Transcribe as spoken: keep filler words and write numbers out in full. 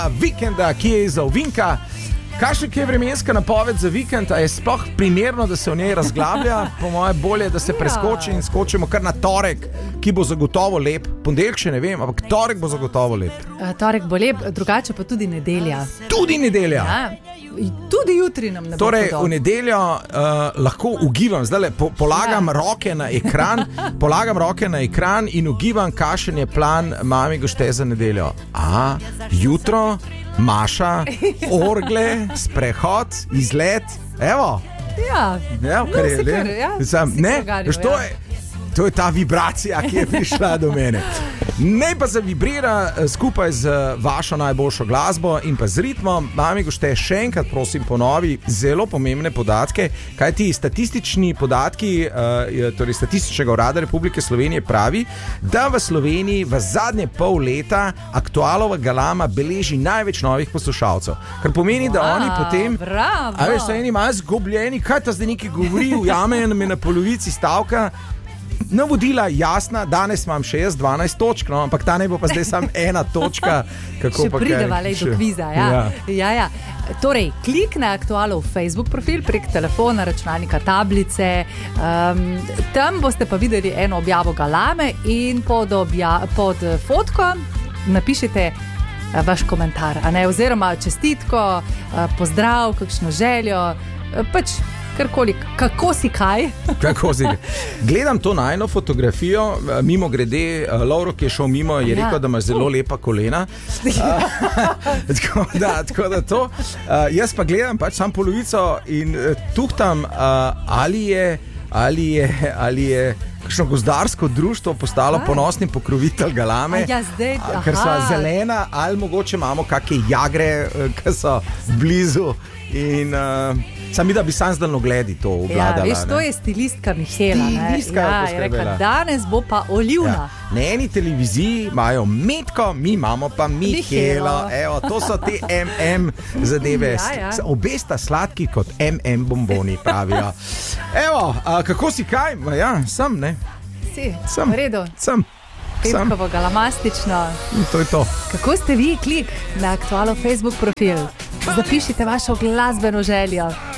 Vikenda, ki je za ovinka. Kakšna je vremenska napoved za vikend? A je sploh primerno, da se v njej razglablja? Po moje bolje, da se preskoči in skočimo kar na torek, ki bo zagotovo lep. Ponedeljek še ne vem, ampak torek bo zagotovo lep. Torek bo lep, drugače pa tudi nedelja. Tudi nedelja? Ja, tudi jutri nam ne bo torej, podobno. v nedeljo uh, lahko ugibam, zdaj le po, polagam ja. roke na ekran, polagam roke na ekran in ugibam, kakšen je plan mami Gošte za nedeljo. A, jutro, maša, orgle, sprehod, izlet, evo. Ja, ja no, je, kar, ja, Sam, ne, pogaril, to, ja. je, to je ta vibracija, ki je prišla do mene. Ne pa zavibrira skupaj z vašo najboljšo glasbo in pa z ritmom. Mami Gošte, še enkrat prosim ponovi zelo pomembne podatke, kaj ti statistični podatki, uh, torej Statističnega urada Republike Slovenije pravi, da v Sloveniji v zadnje pol leta Aktualova Galama beleži največ novih poslušalcev. Kar pomeni, wow, da oni potem, bravo. a veš, so eni malo zgubljeni, kaj ta zdaj nekaj govori, ujame me na polovici stavka. Navodila jasna, danes imam še jaz dvanajst točk, no, ampak ta ne bo pa zdaj samo ena točka. Kako še prideva lej do kviza. Ja. Ja. Ja, ja. Torej, klik na Aktualov Facebook profil prek telefona, računalnika, tablice. Um, tam boste pa videli eno objavo Galame in pod, obja, pod fotko napišite vaš komentar, a ne, oziroma čestitko, pozdrav, kakšno željo, pač karkoli, kako si kaj? Kako si? Gledam to najno fotografijo, mimo grede, Lovro, ki je šel mimo, je rekel, da ima zelo lepa kolena. tako, da, tako da to. Jaz pa gledam pač sam polovico in tuhtam, ali je, ali je, ali je kakšno gozdarsko društvo postalo ponosni pokrovitelj Galame, ja, zdaj, ker so zelena, ali mogoče imamo kakšne jagre, ki so blizu in uh, sami, da bi sam z daljnogledi to obvladala. Ja, veš, to je stilistka Mihela. Stilistka ja, je rekla, danes bo pa olivna. Ja. Na eni televiziji imajo Metko, mi imamo pa Mihelo. Evo, to so te em em zadeve. Ja, ja. Obe sta sladki kot em em bomboni, pravijo. Evo, a, kako si kaj? Ja, sem, ne? Si, sem, v redu. Sem. Pepkovo, galamastično. In to je to. Kako ste vi? Klik na Aktualov Facebook profil. Zapišite vašo glasbeno željo.